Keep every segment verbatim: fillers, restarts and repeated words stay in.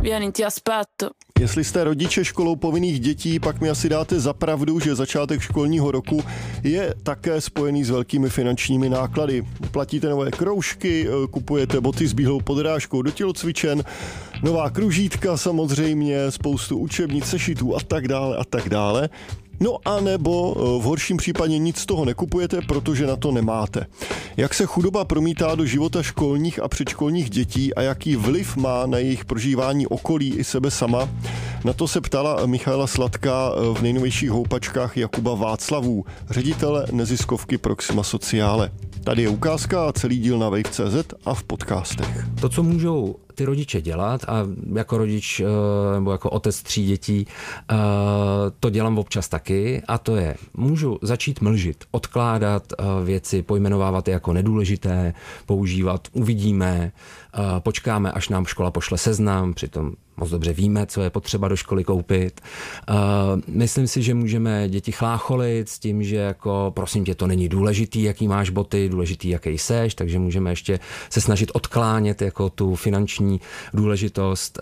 Vieni, ti aspetto. Jestli jste rodiče školou povinných dětí, pak mi asi dáte za pravdu, že začátek školního roku je také spojený s velkými finančními náklady. Platíte nové kroužky, kupujete boty s bílou podrážkou do tělocvičen, nová kružítka samozřejmě, spoustu učebnic, sešitů a tak dále a tak dále. No a nebo v horším případě nic z toho nekupujete, protože na to nemáte. Jak se chudoba promítá do života školních a předškolních dětí a jaký vliv má na jejich prožívání okolí i sebe sama? Na to se ptala Michaela Sladká v nejnovějších houpačkách Jakuba Václavů, ředitele neziskovky Proxima Sociale. Tady je ukázka a celý díl na wave tečka cé zet a v podcastech. To, co můžou ty rodiče dělat, a jako rodič nebo jako otec tří dětí to dělám občas taky, a to je, můžu začít mlžit, odkládat věci, pojmenovávat je jako nedůležité, používat uvidíme, počkáme, až nám škola pošle seznam, přitom moc dobře víme, co je potřeba do školy koupit. Myslím si, že můžeme děti chlácholit s tím, že jako prosím tě, to není důležitý, jaký máš boty, důležitý, jaký seš, takže můžeme ještě se snažit odklánět jako tu finanční důležitost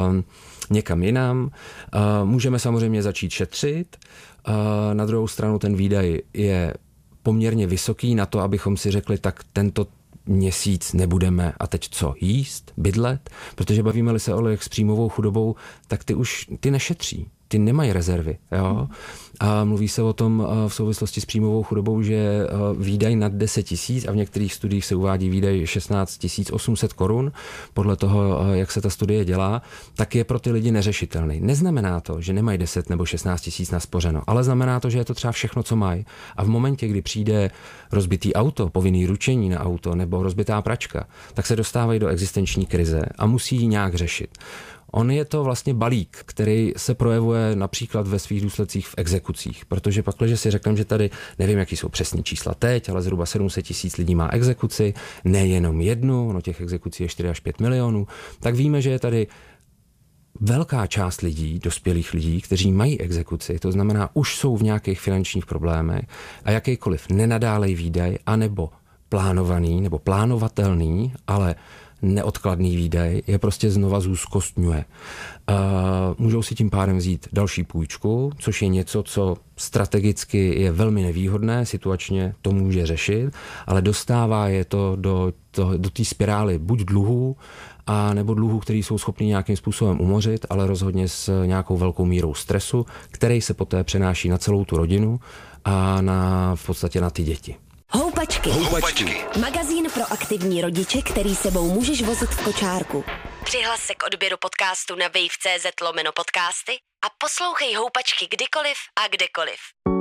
někam jinam. Můžeme samozřejmě začít šetřit. Na druhou stranu ten výdaj je poměrně vysoký na to, abychom si řekli, tak tento měsíc nebudeme a teď co, jíst, bydlet, protože bavíme-li se o lidech s příjmovou chudobou, tak ty už, ty nešetří, ty nemají rezervy, jo. A mluví se o tom v souvislosti s příjmovou chudobou, že výdaj nad deset tisíc a v některých studiích se uvádí výdaj šestnáct tisíc osm set korun, podle toho, jak se ta studie dělá, tak je pro ty lidi neřešitelný. Neznamená to, že nemají deset nebo šestnáct tisíc naspořeno, ale znamená to, že je to třeba všechno, co mají. A v momentě, kdy přijde rozbitý auto, povinný ručení na auto nebo rozbitá pračka, tak se dostávají do existenční krize a musí ji nějak řešit. On je to vlastně balík, který se projevuje například ve svých důsledcích v exekucích, protože pak, když si řekneme, že tady, nevím, jaký jsou přesní čísla teď, ale zhruba sedm set tisíc lidí má exekuci, nejenom jednu, no těch exekucí je čtyři až pět milionů, tak víme, že je tady velká část lidí, dospělých lidí, kteří mají exekuci, to znamená, už jsou v nějakých finančních problémech a jakýkoliv nenadálej výdaj, anebo plánovaný, nebo plánovatelný, ale neodkladný výdaj je prostě znova zúzkostňuje. Můžou si tím pádem vzít další půjčku, což je něco, co strategicky je velmi nevýhodné, situačně to může řešit, ale dostává je to do, to, do té spirály buď dluhů, a nebo dluhů, který jsou schopni nějakým způsobem umořit, ale rozhodně s nějakou velkou mírou stresu, který se poté přenáší na celou tu rodinu a na, v podstatě na ty děti. Houpačky. Houpačky. Magazín pro aktivní rodiče, který sebou můžeš vozit v kočárku. Přihlas se k odběru podcastu na wave tečka cé zet lomeno podcasty a poslouchej Houpačky kdykoliv a kdekoliv.